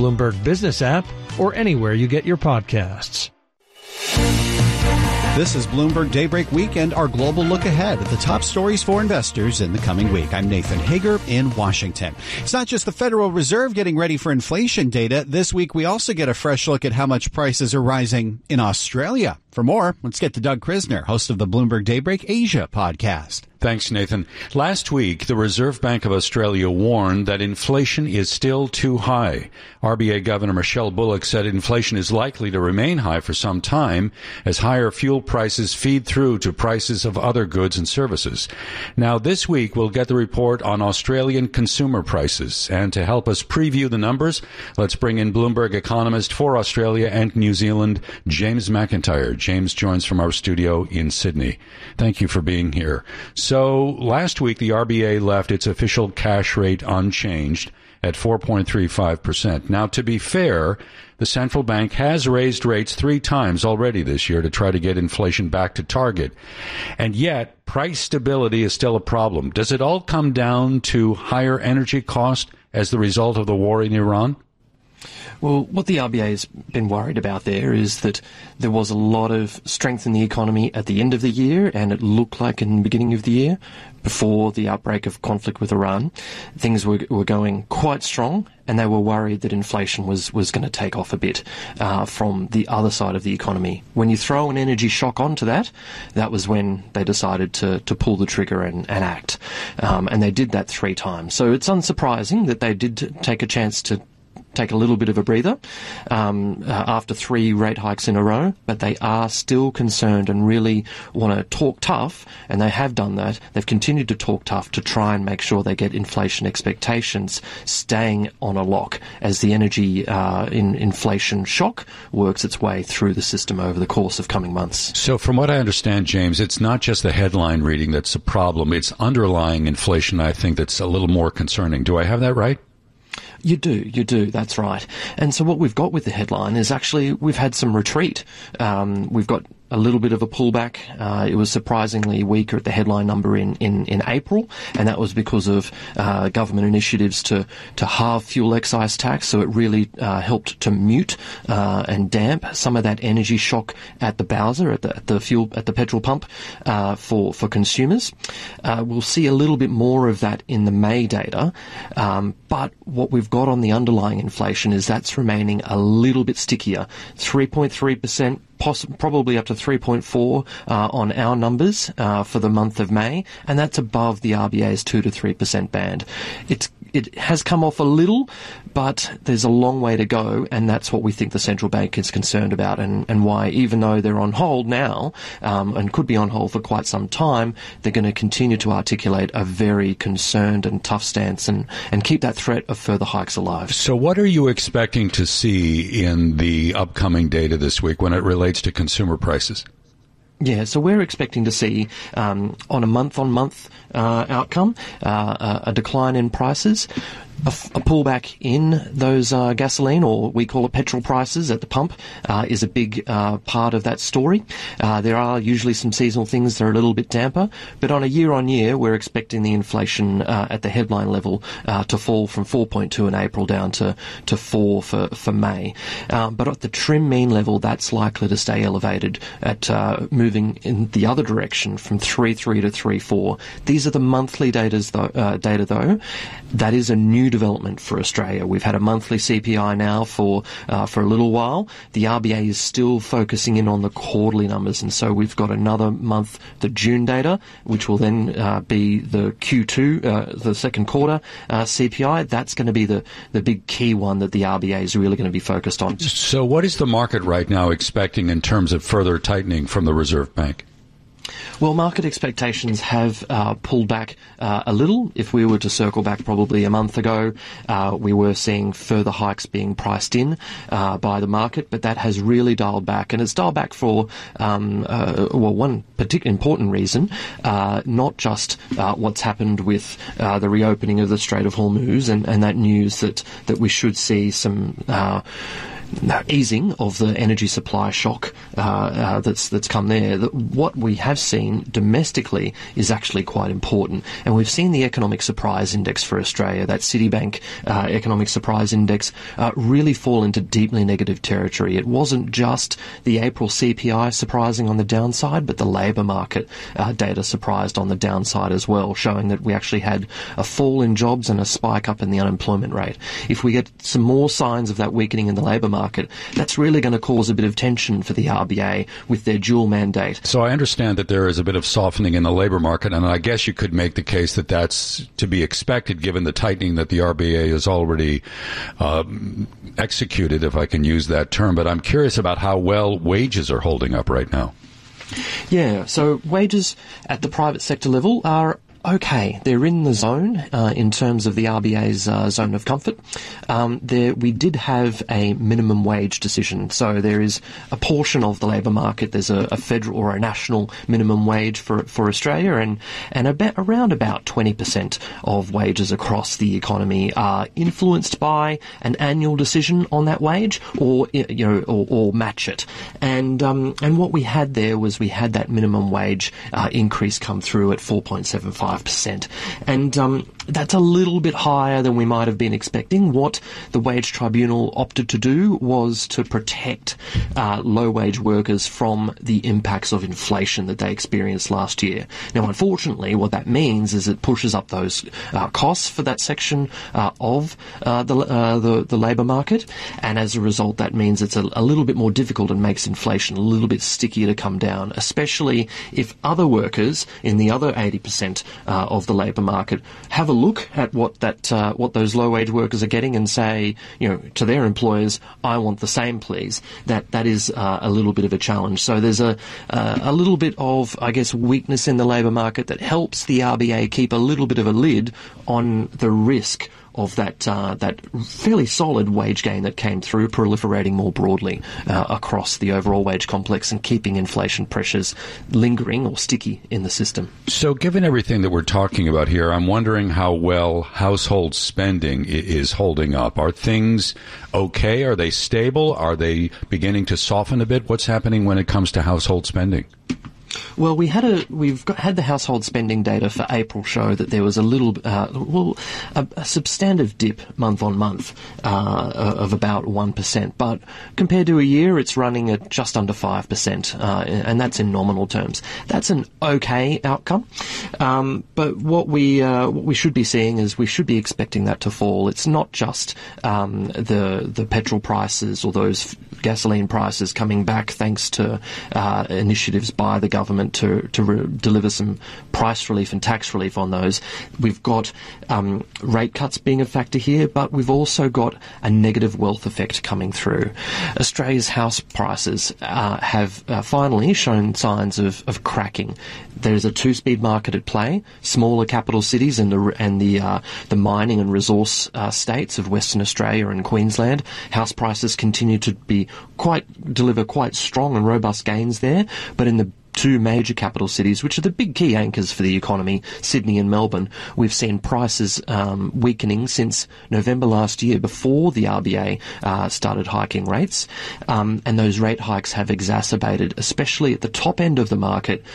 Bloomberg Business app or anywhere you get your podcasts. This is Bloomberg Daybreak Weekend, our global look ahead at the top stories for investors in the coming week. I'm Nathan Hager in Washington. It's not just the Federal Reserve getting ready for inflation data. This week, we also get a fresh look at how much prices are rising in Australia. For more, let's get to Doug Krisner, host of the Bloomberg Daybreak Asia podcast. Thanks, Nathan. Last week, the Reserve Bank of Australia warned that inflation is still too high. RBA Governor Michelle Bullock said inflation is likely to remain high for some time as higher fuel prices feed through to prices of other goods and services. Now, this week, we'll get the report on Australian consumer prices. And to help us preview the numbers, let's bring in Bloomberg economist for Australia and New Zealand, James McIntyre. James joins from our studio in Sydney. Thank you for being here. So last week, the RBA left its official cash rate unchanged at 4.35%. Now, to be fair, the central bank has raised rates 3 times already this year to try to get inflation back to target. And yet, price stability is still a problem. Does it all come down to higher energy cost as the result of the war in Iran? Well, what the RBA has been worried about there is that there was a lot of strength in the economy at the end of the year, and it looked like in the beginning of the year, before the outbreak of conflict with Iran, things were going quite strong, and they were worried that inflation was going to take off a bit from the other side of the economy. When you throw an energy shock onto that, that was when they decided to pull the trigger and act. And they did that 3 times. So it's unsurprising that they did take a chance to take a little bit of a breather after 3 rate hikes in a row, but they are still concerned and really want to talk tough, and they have done that. They've continued to talk tough to try and make sure they get inflation expectations staying on a lock as the energy inflation shock works its way through the system over the course of coming months. So from what I understand, James, it's not just the headline reading that's a problem. It's underlying inflation, I think, that's a little more concerning. Do I have that right? You do, that's right. And so what we've got with the headline is actually we've had some retreat. We've got a little bit of a pullback. It was surprisingly weaker at the headline number in April, and that was because of government initiatives to halve fuel excise tax, so it really helped to mute and damp some of that energy shock at the bowser, at the petrol pump for consumers. We'll see a little bit more of that in the May data, but what we've got on the underlying inflation is that's remaining a little bit stickier, 3.3%. Probably up to 3.4 on our numbers for the month of May, and that's above the RBA's 2 to 3% band. It has come off a little, but there's a long way to go, and that's what we think the central bank is concerned about, and why, even though they're on hold now, and could be on hold for quite some time, they're going to continue to articulate a very concerned and tough stance and keep that threat of further hikes alive. So what are you expecting to see in the upcoming data this week when it relates to consumer prices? Yeah, so we're expecting to see, on a month-on-month outcome, a decline in prices, a pullback in those gasoline, or we call it petrol prices at the pump, is a big part of that story. There are usually some seasonal things that are a little bit damper, but on a year-on-year, we're expecting the inflation at the headline level to fall from 4.2 in April down to 4 for May. But at the trim mean level, that's likely to stay elevated at moving in the other direction from 3.3 to 3.4. These are the monthly data though. That is a new development for Australia. We've had a monthly CPI now for a little while. The RBA is still focusing in on the quarterly numbers, and so we've got another month, the June data, which will then be the Q2, the second quarter CPI. That's going to be the big key one that the RBA is really going to be focused on. So what is the market right now expecting in terms of further tightening from the Reserve Bank? Well, market expectations have pulled back a little. If we were to circle back probably a month ago, we were seeing further hikes being priced in by the market, but that has really dialed back. And it's dialed back for, one particular important reason, not just what's happened with the reopening of the Strait of Hormuz and that news that we should see some easing of the energy supply shock that's come there. What we have seen domestically is actually quite important, and we've seen the economic surprise index for Australia, that Citibank economic surprise index, really fall into deeply negative territory. It wasn't just the April CPI surprising on the downside, but the labour market data surprised on the downside as well, showing that we actually had a fall in jobs and a spike up in the unemployment rate. If we get some more signs of that weakening in the labour market, that's really going to cause a bit of tension for the RBA with their dual mandate. So I understand that there is a bit of softening in the labour market, and I guess you could make the case that that's to be expected given the tightening that the RBA has already executed, if I can use that term. But I'm curious about how well wages are holding up right now. Yeah, so wages at the private sector level are okay. They're in the zone in terms of the RBA's zone of comfort. We did have a minimum wage decision, so there is a portion of the labour market. There's a federal or a national minimum wage for Australia, and around about 20% of wages across the economy are influenced by an annual decision on that wage, or match it. And what we had there was we had that minimum wage increase come through at 4.75%. And that's a little bit higher than we might have been expecting. What the Wage Tribunal opted to do was to protect low-wage workers from the impacts of inflation that they experienced last year. Now, unfortunately, what that means is it pushes up those costs for that section of the labour market, and as a result, that means it's a little bit more difficult and makes inflation a little bit stickier to come down, especially if other workers in the other 80% of the labour market have a look at what those low-wage workers are getting and say, to their employers, I want the same, please. That is a little bit of a challenge. So there's a little bit of, I guess, weakness in the labour market that helps the RBA keep a little bit of a lid on the risk of that fairly solid wage gain that came through, proliferating more broadly across the overall wage complex and keeping inflation pressures lingering or sticky in the system. So given everything that we're talking about here, I'm wondering how well household spending is holding up. Are things okay? Are they stable? Are they beginning to soften a bit? What's happening when it comes to household spending? Well, we've had the household spending data for April show that there was a substantive dip month on month of about 1%, but compared to a year, it's running at just under 5%, and that's in nominal terms. That's an okay outcome, but what we should be seeing is we should be expecting that to fall. It's not just the petrol prices or those gasoline prices coming back thanks to initiatives by the government to deliver some price relief and tax relief on those. We've got rate cuts being a factor here, but we've also got a negative wealth effect coming through. Australia's house prices have finally shown signs of cracking. There's a two-speed market at play. Smaller capital cities and the mining and resource states of Western Australia and Queensland, house prices continue to deliver quite strong and robust gains there. But in the two major capital cities, which are the big key anchors for the economy, Sydney and Melbourne, we've seen prices weakening since November last year, before the RBA started hiking rates. And those rate hikes have exacerbated, especially at the top end of the market,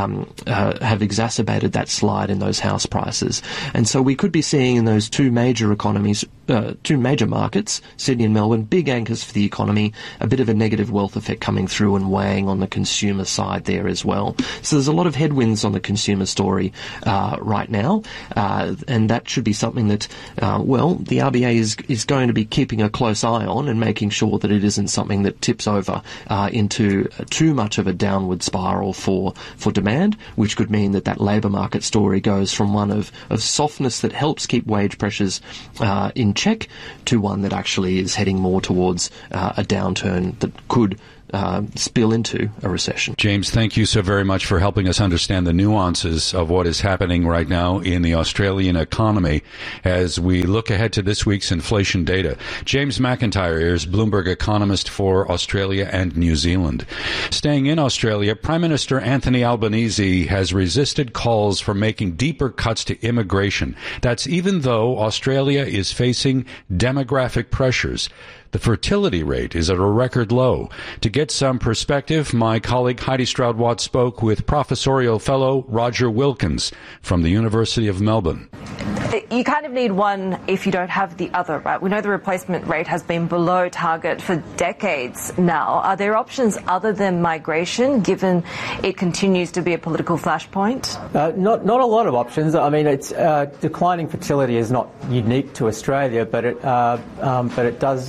have exacerbated that slide in those house prices. And so we could be seeing in those two major economies, two major markets, Sydney and Melbourne, big anchors for the economy, a bit of a negative wealth effect coming through and weighing on the consumer side there as well. So there's a lot of headwinds on the consumer story right now, and that should be something that, the RBA is going to be keeping a close eye on and making sure that it isn't something that tips over into too much of a downward spiral for demand, which could mean that labour market story goes from one of softness that helps keep wage pressures in check to one that actually is heading more towards a downturn that could spill into a recession. James, thank you so very much for helping us understand the nuances of what is happening right now in the Australian economy as we look ahead to this week's inflation data. James McIntyre is Bloomberg economist for Australia and New Zealand. Staying in Australia, Prime Minister Anthony Albanese has resisted calls for making deeper cuts to immigration. That's even though Australia is facing demographic pressures. The fertility rate is at a record low. To get some perspective, my colleague Heidi Stroud-Watt spoke with professorial fellow Roger Wilkins from the University of Melbourne. You kind of need one if you don't have the other, right? We know the replacement rate has been below target for decades now. Are there options other than migration, given it continues to be a political flashpoint? Not a lot of options. I mean, it's declining fertility is not unique to Australia, but it does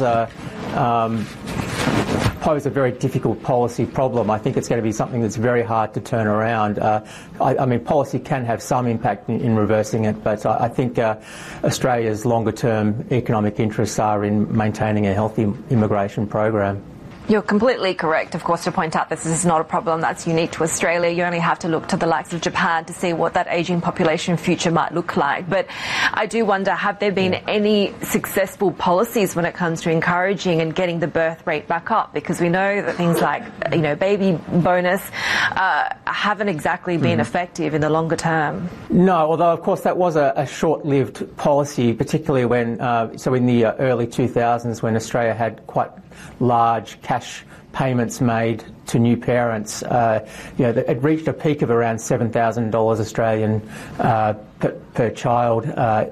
pose a very difficult policy problem. I think it's going to be something that's very hard to turn around. I mean, policy can have some impact in reversing it, but I think Australia's longer-term economic interests are in maintaining a healthy immigration program. You're completely correct, of course, to point out this is not a problem that's unique to Australia. You only have to look to the likes of Japan to see what that ageing population future might look like. But I do wonder, have there been any successful policies when it comes to encouraging and getting the birth rate back up? Because we know that things like, baby bonus haven't exactly been effective in the longer term. No, although, of course, that was a short-lived policy, particularly when, in the early 2000s, when Australia had quite large cash payments made to new parents. It reached a peak of around $7,000 Australian per child,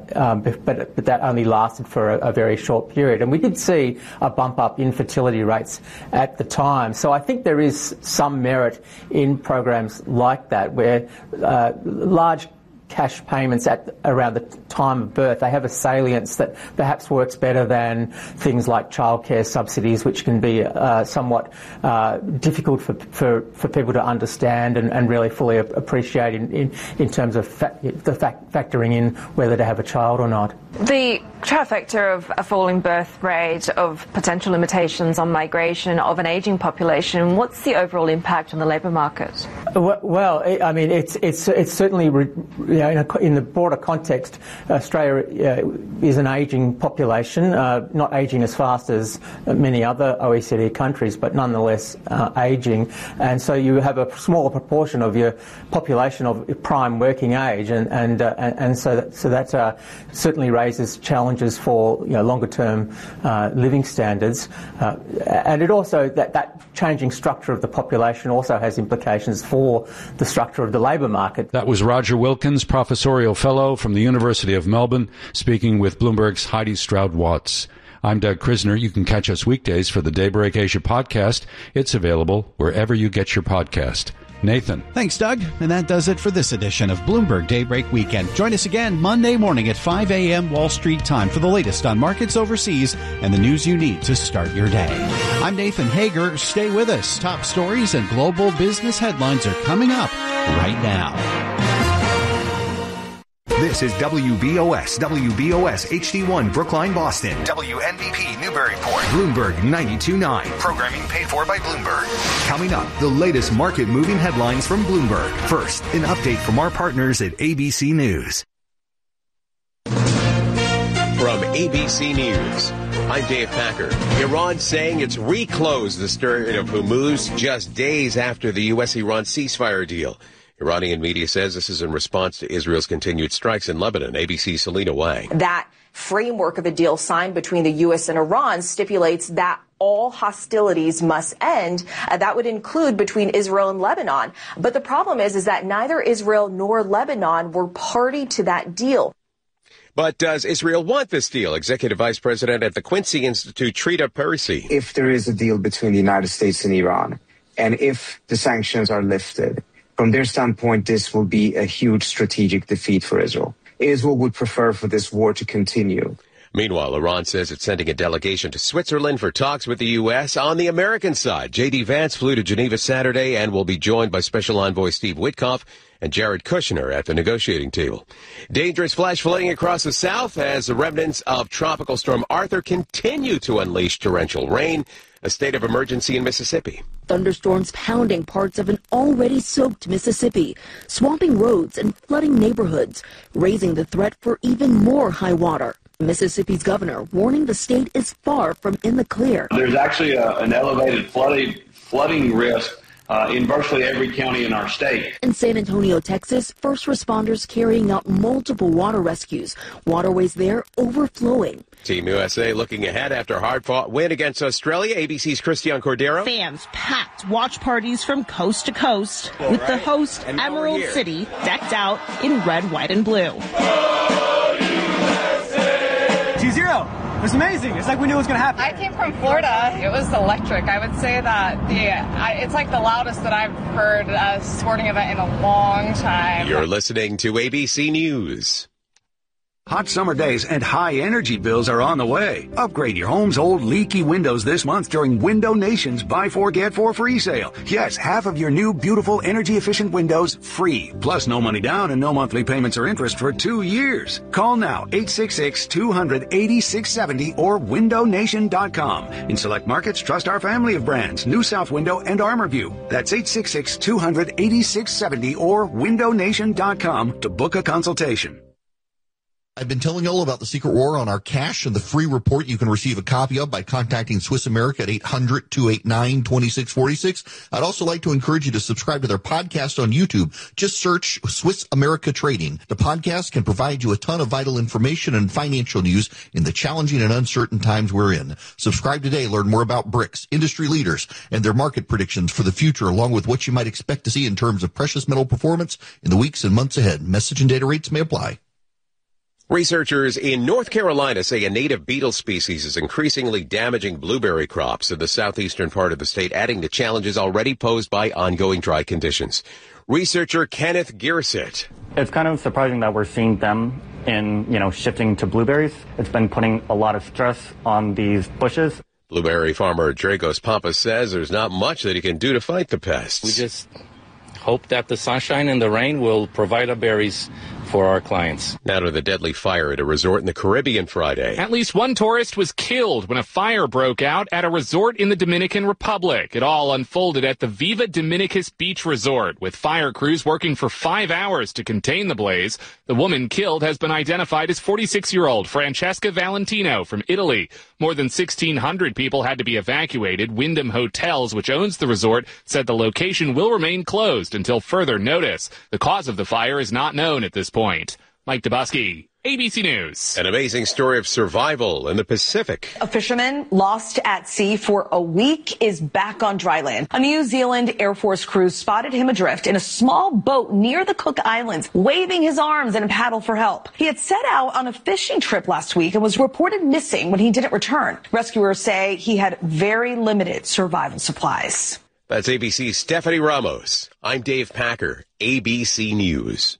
but that only lasted for a very short period. And we did see a bump up in fertility rates at the time. So I think there is some merit in programs like that, where large cash payments at around the time of birth, they have a salience that perhaps works better than things like childcare subsidies, which can be somewhat difficult for people to understand and really fully appreciate in terms of factoring in whether to have a child or not. The trifecta of a falling birth rate, of potential limitations on migration, of an ageing population, what's the overall impact on the labour market? Well, I mean, it's certainly, in the broader context, Australia is an ageing population, not ageing as fast as many other OECD countries, but nonetheless ageing. And so you have a smaller proportion of your population of prime working age, and so that certainly raises challenges for longer-term living standards, and it also that changing structure of the population also has implications for the structure of the labour market. That was Roger Wilkins, professorial fellow from the University of Melbourne, speaking with Bloomberg's Heidi Stroud-Watts. I'm Doug Krisner. You can catch us weekdays for the Daybreak Asia podcast. It's available wherever you get your podcast. Nathan. Thanks, Doug. And that does it for this edition of Bloomberg Daybreak Weekend. Join us again Monday morning at 5 a.m. Wall Street time for the latest on markets overseas and the news you need to start your day. I'm Nathan Hager. Stay with us. Top stories and global business headlines are coming up right now. This is WBOS HD1 Brookline, Boston. WNBP Newburyport. Bloomberg 92.9. Programming paid for by Bloomberg. Coming up, the latest market-moving headlines from Bloomberg. First, an update from our partners at ABC News. From ABC News, I'm Dave Packer. Iran saying it's reclosed the Strait of Hormuz just days after the U.S.-Iran ceasefire deal. Iranian media says this is in response to Israel's continued strikes in Lebanon. ABC's Selena Wang. That framework of a deal signed between the U.S. and Iran stipulates that all hostilities must end. That would include between Israel and Lebanon. But the problem is that neither Israel nor Lebanon were party to that deal. But does Israel want this deal? Executive Vice President at the Quincy Institute, Trita Parisi. If there is a deal between the United States and Iran, and if the sanctions are lifted, from their standpoint, this will be a huge strategic defeat for Israel. Israel would prefer for this war to continue. Meanwhile, Iran says it's sending a delegation to Switzerland for talks with the U.S. On the American side, J.D. Vance flew to Geneva Saturday and will be joined by Special Envoy Steve Witkoff and Jared Kushner at the negotiating table. Dangerous flash flooding across the south as the remnants of Tropical Storm Arthur continue to unleash torrential rain. A state of emergency in Mississippi. Thunderstorms pounding parts of an already soaked Mississippi, swamping roads and flooding neighborhoods, raising the threat for even more high water. Mississippi's governor warning the state is far from in the clear. There's actually an elevated flooding risk in virtually every county in our state. In San Antonio, Texas, first responders carrying out multiple water rescues. Waterways there overflowing. Team USA looking ahead after a hard-fought win against Australia. ABC's Christian Cordero. Fans packed watch parties from coast to coast, with the host, Emerald City, decked out in red, white, and blue. 2-0. It was amazing. It's like we knew it was going to happen. I came from Florida. It was electric. I would say that it's like the loudest that I've heard a sporting event in a long time. You're listening to ABC News. Hot summer days and high energy bills are on the way. Upgrade your home's old leaky windows this month during Window Nation's Buy 4 Get 4 free sale. Yes, half of your new beautiful energy efficient windows free. Plus no money down and no monthly payments or interest for 2 years. Call now 866-200-8670 or windownation.com. In select markets, trust our family of brands, New South Window and ArmorView. That's 866-200-8670 or windownation.com to book a consultation. I've been telling you all about the Secret War on our cash and the free report you can receive a copy of by contacting Swiss America at 800-289-2646. I'd also like to encourage you to subscribe to their podcast on YouTube. Just search Swiss America Trading. The podcast can provide you a ton of vital information and financial news in the challenging and uncertain times we're in. Subscribe today. Learn more about BRICS, industry leaders, and their market predictions for the future, along with what you might expect to see in terms of precious metal performance in the weeks and months ahead. Message and data rates may apply. Researchers in North Carolina say a native beetle species is increasingly damaging blueberry crops in the southeastern part of the state, adding to challenges already posed by ongoing dry conditions. Researcher Kenneth Gearset. It's kind of surprising that we're seeing them shifting to blueberries. It's been putting a lot of stress on these bushes. Blueberry farmer Dragos Pampas says there's not much that he can do to fight the pests. We just hope that the sunshine and the rain will provide the berries for our clients. Now to the deadly fire at a resort in the Caribbean Friday. At least one tourist was killed when a fire broke out at a resort in the Dominican Republic. It all unfolded at the Viva Dominicus Beach Resort, with fire crews working for 5 hours to contain the blaze. The woman killed has been identified as 46-year-old Francesca Valentino from Italy. More than 1,600 people had to be evacuated. Wyndham Hotels, which owns the resort, said the location will remain closed until further notice. The cause of the fire is not known at this point. Mike Dubosky, ABC News. An amazing story of survival in the Pacific. A fisherman lost at sea for a week is back on dry land. A New Zealand Air Force crew spotted him adrift in a small boat near the Cook Islands, waving his arms in a paddle for help. He had set out on a fishing trip last week and was reported missing when he didn't return. Rescuers say he had very limited survival supplies. That's ABC's Stephanie Ramos. I'm Dave Packer, ABC News.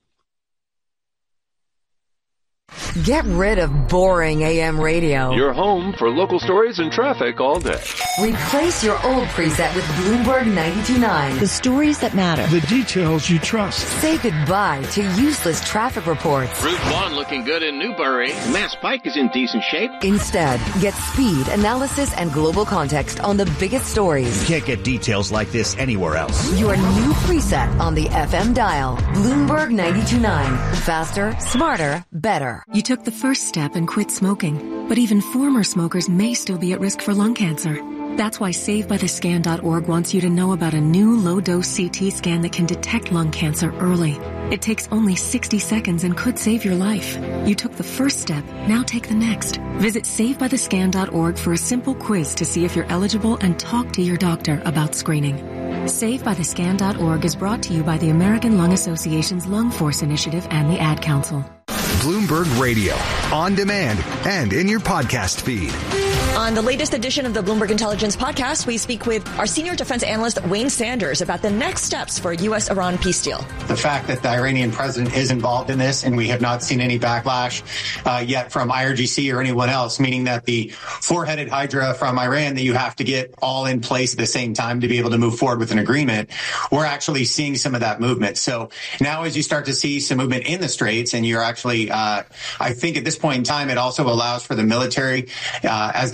Get rid of boring AM radio. Your home for local stories and traffic all day. Replace your old preset with Bloomberg 92.9. The stories that matter. The details you trust. Say goodbye to useless traffic reports. Route 1 looking good in Newbury. Mass Pike is in decent shape. Instead, get speed, analysis, and global context on the biggest stories. You can't get details like this anywhere else. Your new preset on the FM dial. Bloomberg 92.9. Faster, smarter, better. You took the first step and quit smoking, but even former smokers may still be at risk for lung cancer. That's why SaveByTheScan.org wants you to know about a new low-dose CT scan that can detect lung cancer early. It takes only 60 seconds and could save your life. You took the first step, now take the next. Visit SaveByTheScan.org for a simple quiz to see if you're eligible and talk to your doctor about screening. SaveByTheScan.org is brought to you by the American Lung Association's Lung Force Initiative and the Ad Council. Bloomberg Radio, on demand and in your podcast feed. On the latest edition of the Bloomberg Intelligence Podcast, we speak with our senior defense analyst, Wayne Sanders, about the next steps for a U.S.-Iran peace deal. The fact that the Iranian president is involved in this, and we have not seen any backlash yet from IRGC or anyone else, meaning that the four-headed hydra from Iran that you have to get all in place at the same time to be able to move forward with an agreement, we're actually seeing some of that movement. So now as you start to see some movement in the Straits, and you're actually, I think at this point in time, it also allows for the military, as they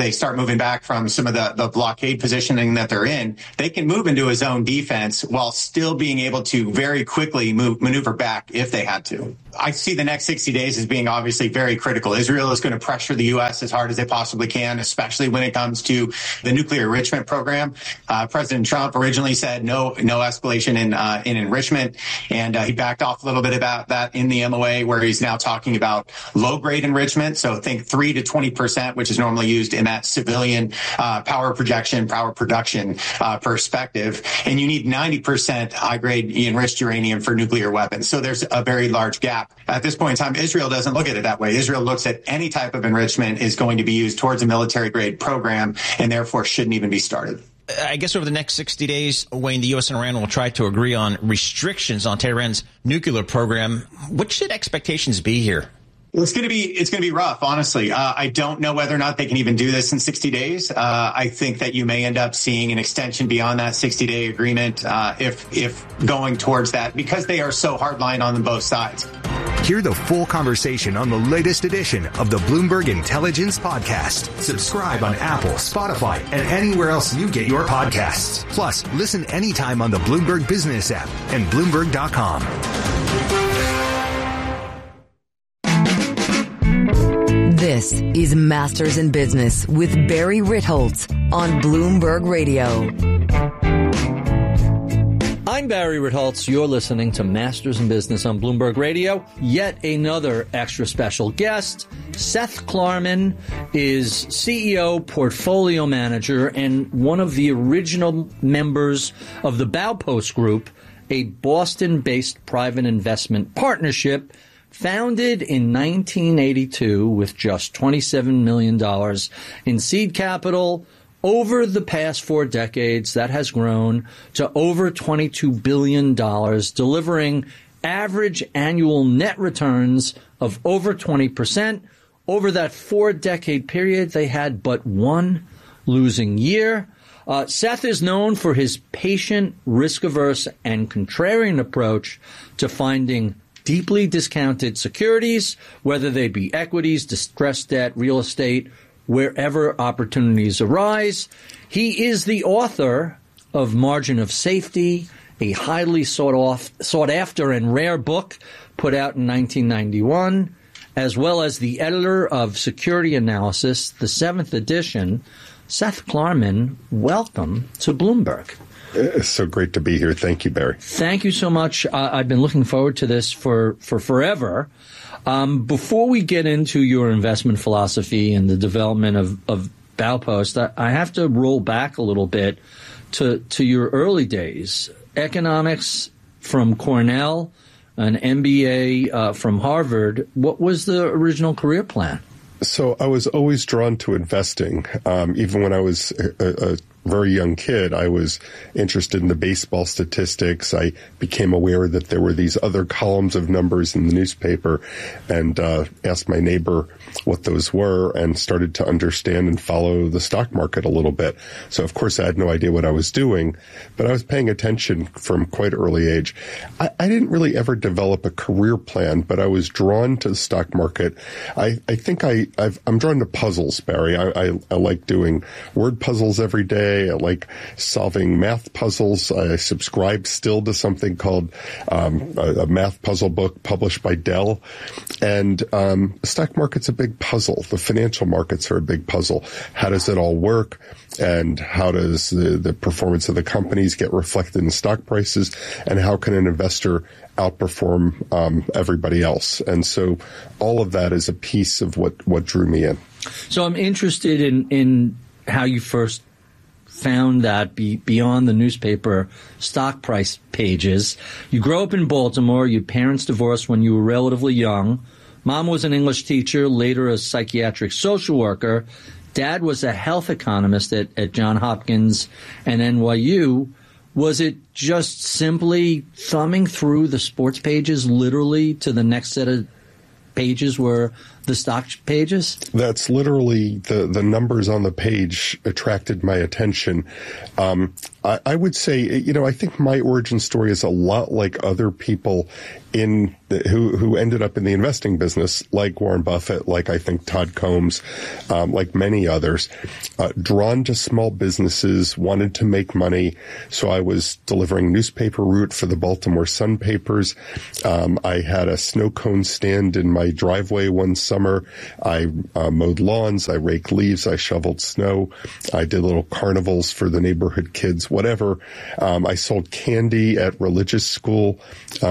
they start moving back from some of the blockade positioning that they're in, they can move into a zone defense while still being able to very quickly maneuver back if they had to. I see the next 60 days as being obviously very critical. Israel is going to pressure the U.S. as hard as they possibly can, especially when it comes to the nuclear enrichment program. President Trump originally said no escalation in enrichment, and he backed off a little bit about that in the MOA, where he's now talking about low-grade enrichment. So think 3 to 20%, which is normally used in that civilian power production perspective. And you need 90% high-grade enriched uranium for nuclear weapons. So there's a very large gap. At this point in time, Israel doesn't look at it that way. Israel looks at any type of enrichment is going to be used towards a military-grade program and therefore shouldn't even be started. I guess over the next 60 days, Wayne, the U.S. and Iran will try to agree on restrictions on Tehran's nuclear program. What should expectations be here? Well, it's going to be rough, honestly. I don't know whether or not they can even do this in 60 days. I think that you may end up seeing an extension beyond that 60-day agreement if going towards that, because they are so hardline on both sides. Hear the full conversation on the latest edition of the Bloomberg Intelligence Podcast. Subscribe on Apple, Spotify, and anywhere else you get your podcasts. Plus, listen anytime on the Bloomberg Business app and Bloomberg.com. This is Masters in Business with Barry Ritholtz on Bloomberg Radio. I'm Barry Ritholtz. You're listening to Masters in Business on Bloomberg Radio. Yet another extra special guest. Seth Klarman is CEO, portfolio manager, and one of the original members of the Baupost Group, a Boston-based private investment partnership founded in 1982 with just $27 million in seed capital. Over the past 4 decades, that has grown to over $22 billion, delivering average annual net returns of over 20%. Over that 4-decade period, they had but one losing year. Seth is known for his patient, risk-averse, and contrarian approach to finding deeply discounted securities, whether they be equities, distressed debt, real estate, wherever opportunities arise. He is the author of Margin of Safety, a highly sought after and rare book put out in 1991, as well as the editor of Security Analysis, the 7th edition. Seth Klarman, welcome to Bloomberg. It's so great to be here. Thank you, Barry. Thank you so much. I've been looking forward to this for forever. Before we get into your investment philosophy and the development of Baupost, I have to roll back a little bit to your early days. Economics from Cornell, an MBA from Harvard. What was the original career plan? So I was always drawn to investing. Even when I was a very young kid, I was interested in the baseball statistics. I became aware that there were these other columns of numbers in the newspaper and asked my neighbor what those were and started to understand and follow the stock market a little bit. So, of course, I had no idea what I was doing, but I was paying attention from quite early age. I didn't really ever develop a career plan, but I was drawn to the stock market. I think I'm drawn to puzzles, Barry. I like doing word puzzles every day. I like solving math puzzles. I subscribe still to something called a math puzzle book published by Dell. And the stock market's a big puzzle. The financial markets are a big puzzle. How does it all work? And how does the performance of the companies get reflected in stock prices? And how can an investor outperform everybody else? And so all of that is a piece of what drew me in. So I'm interested in how you first found that beyond the newspaper stock price pages. You grew up in Baltimore. Your parents divorced when you were relatively young. Mom was an English teacher, later a psychiatric social worker. Dad was a health economist at Johns Hopkins and NYU. Was it just simply thumbing through the sports pages literally to the next set of pages where the stock pages? That's literally the numbers on the page attracted my attention. I would say, I think my origin story is a lot like other people who ended up in the investing business, like Warren Buffett, like I think Todd Combs, like many others, drawn to small businesses, wanted to make money. So I was delivering newspaper route for the Baltimore Sun papers. I had a snow cone stand in my driveway one summer. I mowed lawns. I raked leaves. I shoveled snow. I did little carnivals for the neighborhood kids, whatever. I sold candy at religious school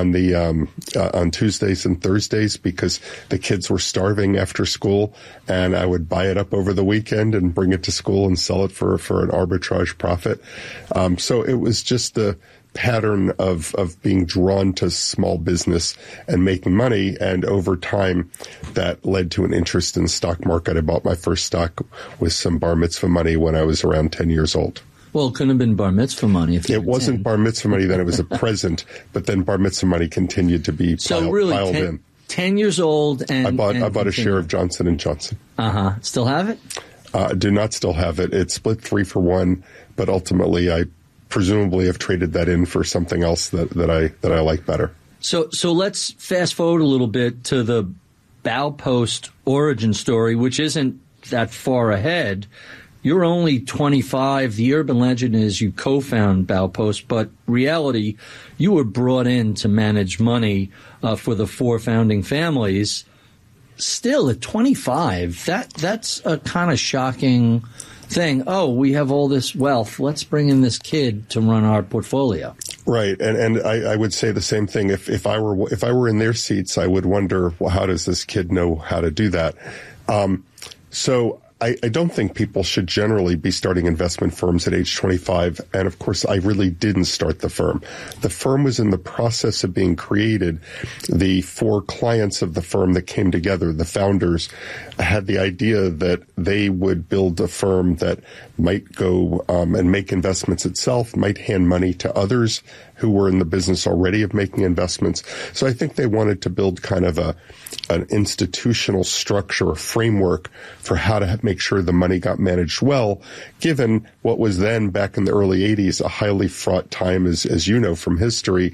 on Tuesdays and Thursdays because the kids were starving after school, and I would buy it up over the weekend and bring it to school and sell it for an arbitrage profit. So it was just the pattern of being drawn to small business and making money, and over time that led to an interest in the stock market. I bought my first stock with some bar mitzvah money when I was around 10 years old. Well, it couldn't have been bar mitzvah money. It wasn't bar mitzvah money then, it was a present, but then bar mitzvah money continued to be piled in. 10 years old, and I bought a share of Johnson & Johnson. Still have it? Do not still have it. It split 3-for-1, but ultimately I presumably have traded that in for something else that I like better. So let's fast forward a little bit to the Baupost origin story, which isn't that far ahead. You're only 25. The urban legend is you co-found Baupost, but reality, you were brought in to manage money for the 4 founding families. Still, at 25, that's a kind of shocking thing. Oh, we have all this wealth. Let's bring in this kid to run our portfolio. Right, and I would say the same thing. If I were in their seats, I would wonder, well, how does this kid know how to do that? So I don't think people should generally be starting investment firms at age 25. And of course, I really didn't start the firm. The firm was in the process of being created. The 4 clients of the firm that came together, the founders, had the idea that they would build a firm that might go and make investments itself, might hand money to others who were in the business already of making investments. So I think they wanted to build kind of an institutional structure, a framework for how to make sure the money got managed well, given what was then, back in the early 80s, a highly fraught time, as you know from history,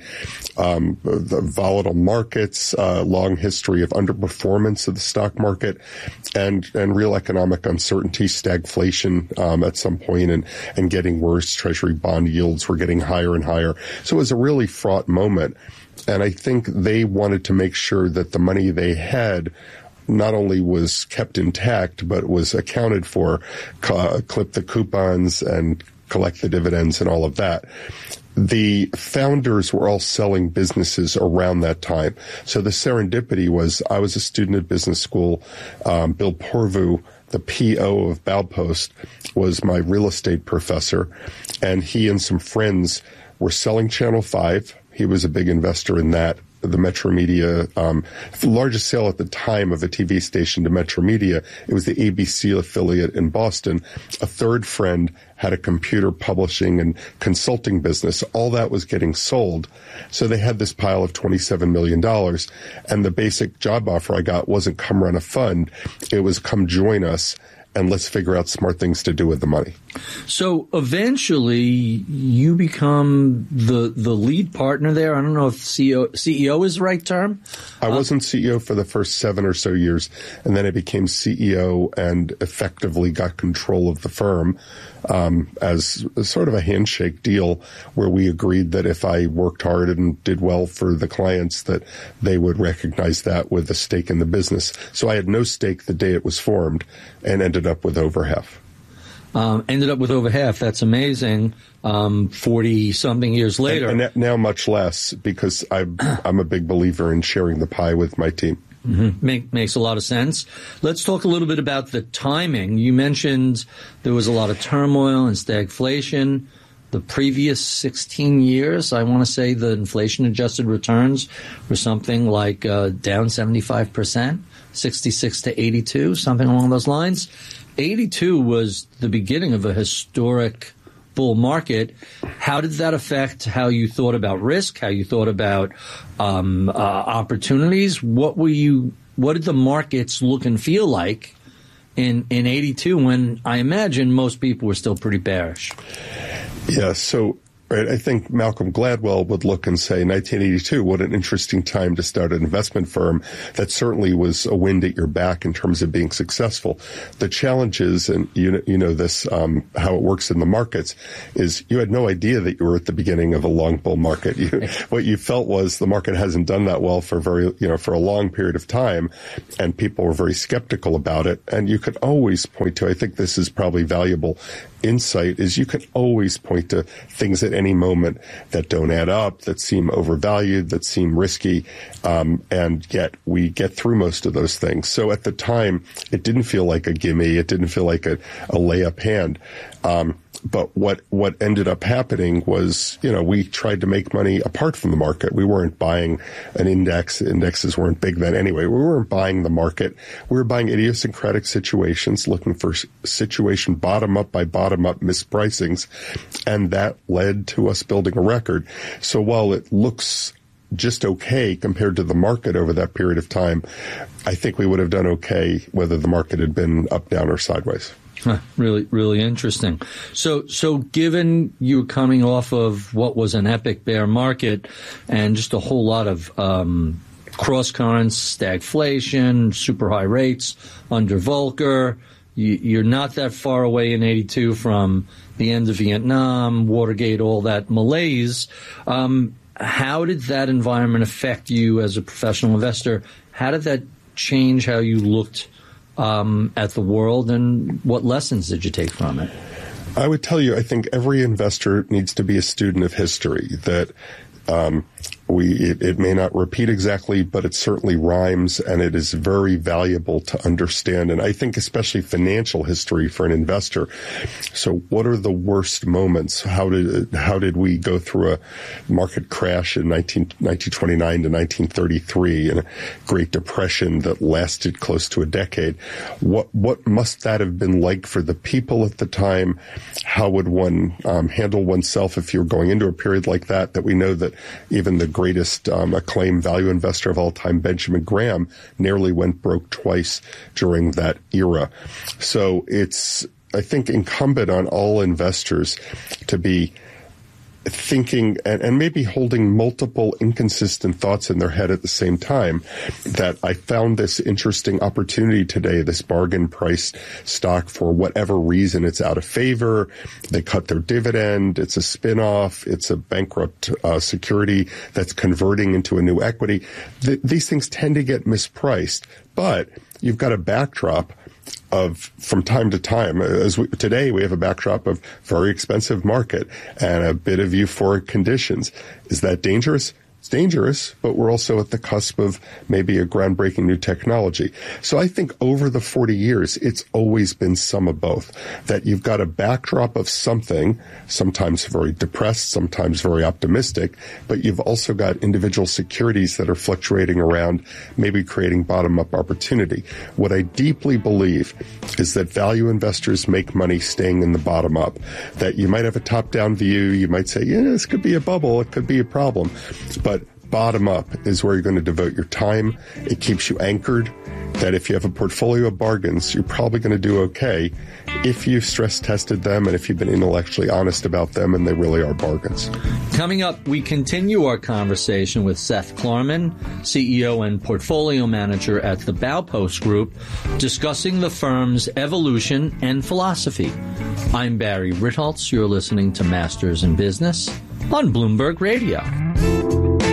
the volatile markets, long history of underperformance of the stock market, and real economic uncertainty, stagflation at some point, and getting worse. Treasury bond yields were getting higher and higher. So it was a really fraught moment. And I think they wanted to make sure that the money they had not only was kept intact, but was accounted for, clip the coupons and collect the dividends and all of that. The founders were all selling businesses around that time. So the serendipity was, I was a student at business school. Bill Porvu, the PO of Baupost, was my real estate professor, and he and some friends were selling Channel 5. He was a big investor in that. The Metro Media, the largest sale at the time of a TV station to Metro Media, it was the ABC affiliate in Boston. A third friend had a computer publishing and consulting business. All that was getting sold. So they had this pile of $27 million. And the basic job offer I got wasn't come run a fund. It was come join us and let's figure out smart things to do with the money. So eventually you become the lead partner there. I don't know if CEO is the right term. I wasn't CEO for the first 7 or so years, and then I became CEO and effectively got control of the firm as sort of a handshake deal where we agreed that if I worked hard and did well for the clients, that they would recognize that with a stake in the business. So I had no stake the day it was formed and ended up with over half. That's amazing. 40-something years later. And now much less, because I'm a big believer in sharing the pie with my team. Mm-hmm. Makes a lot of sense. Let's talk a little bit about the timing. You mentioned there was a lot of turmoil and stagflation. The previous 16 years, I want to say the inflation-adjusted returns were something like down 75%, 66 to 82, something along those lines. 82 was the beginning of a historic bull market. How did that affect how you thought about risk, how you thought about opportunities? What were you did the markets look and feel like in 82 when I imagine most people were still pretty bearish? Yeah, so I think Malcolm Gladwell would look and say, 1982, what an interesting time to start an investment firm. That certainly was a wind at your back in terms of being successful. The challenge is, and you know this, how it works in the markets, is you had no idea that you were at the beginning of a long bull market. What you felt was the market hasn't done that well for for a long period of time, and people were very skeptical about it. And you could always point to, I think this is probably valuable insight, is you can always point to things at any moment that don't add up, that seem overvalued, that seem risky, and yet we get through most of those things. So at the time, it didn't feel like a gimme. It didn't feel like a layup hand. But what ended up happening was, we tried to make money apart from the market. We weren't buying an index. Indexes weren't big then anyway. We weren't buying the market. We were buying idiosyncratic situations, looking for situation bottom up by bottom up mispricings. And that led to us building a record. So while it looks just okay compared to the market over that period of time, I think we would have done okay whether the market had been up, down, or sideways. Really, really interesting. So given you coming off of what was an epic bear market and just a whole lot of cross currents, stagflation, super high rates under Volcker, you're not that far away in 82 from the end of Vietnam, Watergate, all that malaise. How did that environment affect you as a professional investor? How did that change how you looked at the world, and what lessons did you take from it? I would tell you, I think every investor needs to be a student of history, that it may not repeat exactly, but it certainly rhymes, and it is very valuable to understand. And I think especially financial history for an investor. So what are the worst moments? How did we go through a market crash in 1929 to 1933 and a Great Depression that lasted close to a decade? What must that have been like for the people at the time? How would one handle oneself if you're going into a period like that we know that even the greatest acclaimed value investor of all time, Benjamin Graham, nearly went broke twice during that era. So it's, I think, incumbent on all investors to be thinking and maybe holding multiple inconsistent thoughts in their head at the same time. That I found this interesting opportunity today, this bargain price stock, for whatever reason it's out of favor. They cut their dividend. It's a spinoff. It's a bankrupt security that's converting into a new equity. These things tend to get mispriced, but you've got a backdrop of, from time to time, today we have a backdrop of very expensive market and a bit of euphoric conditions. Is that dangerous? It's dangerous, but we're also at the cusp of maybe a groundbreaking new technology. So I think over the 40 years, it's always been some of both. That you've got a backdrop of something, sometimes very depressed, sometimes very optimistic, but you've also got individual securities that are fluctuating around, maybe creating bottom-up opportunity. What I deeply believe is that value investors make money staying in the bottom up. That you might have a top-down view, you might say, yeah, this could be a bubble, it could be a problem, but bottom up is where you're going to devote your time. It keeps you anchored. That if you have a portfolio of bargains, you're probably going to do okay if you've stress tested them and if you've been intellectually honest about them and they really are bargains. Coming up, we continue our conversation with Seth Klarman, CEO and portfolio manager at the Baupost Group, discussing the firm's evolution and philosophy. I'm Barry Ritholtz. You're listening to Masters in Business on Bloomberg Radio.